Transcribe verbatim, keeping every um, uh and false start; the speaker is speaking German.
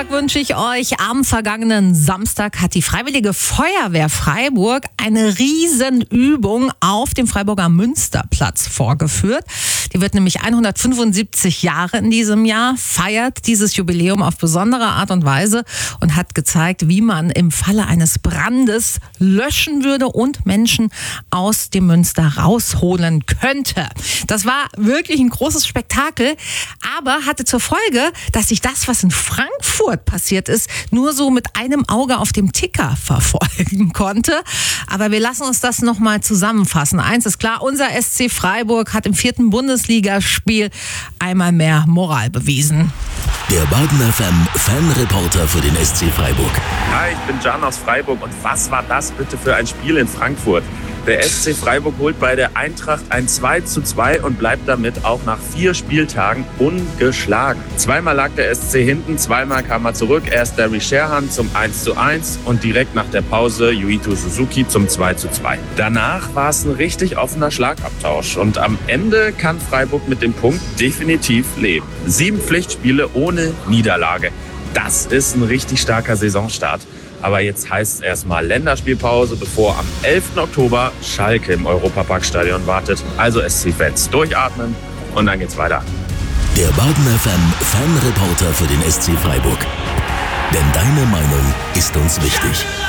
Glück wünsche ich euch. Am vergangenen Samstag hat die Freiwillige Feuerwehr Freiburg eine Riesenübung auf dem Freiburger Münsterplatz vorgeführt. Die wird nämlich hundertfünfundsiebzig Jahre in diesem Jahr, feiert dieses Jubiläum auf besondere Art und Weise und hat gezeigt, wie man im Falle eines Brandes löschen würde und Menschen aus dem Münster rausholen könnte. Das war wirklich ein großes Spektakel, aber hatte zur Folge, dass ich das, was in Frankfurt passiert ist, nur so mit einem Auge auf dem Ticker verfolgen konnte. Aber wir lassen uns das nochmal zusammenfassen. Eins ist klar, unser S C Freiburg hat im vierten Bundesligaspiel einmal mehr Moral bewiesen. Der Baden F M Fanreporter für den S C Freiburg. Hi, ich bin Can aus Freiburg und was war das bitte für ein Spiel in Frankfurt? Der S C Freiburg holt bei der Eintracht ein zwei zu zwei und bleibt damit auch nach vier Spieltagen ungeschlagen. Zweimal lag der S C hinten, zweimal kam er zurück. Erst Derby Sherhan zum eins zu eins und direkt nach der Pause Yuito Suzuki zum zwei zu zwei. Danach war es ein richtig offener Schlagabtausch und am Ende kann Freiburg mit dem Punkt definitiv leben. Sieben Pflichtspiele ohne Niederlage. Das ist ein richtig starker Saisonstart. Aber jetzt heißt es erstmal Länderspielpause, bevor am elften Oktober Schalke im Europaparkstadion wartet. Also S C-Fans durchatmen und dann geht's weiter. Der Baden F M Fanreporter für den S C Freiburg. Denn deine Meinung ist uns wichtig.